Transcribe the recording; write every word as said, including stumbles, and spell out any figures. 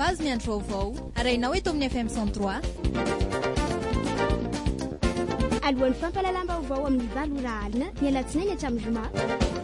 fahafazo ny andro vaovao arainao eto amin'ny F M cent trois. Alohan'ny fampalalam-baovao amin'ny valo ora alina ny alatsinainy hatramin'ny zoma.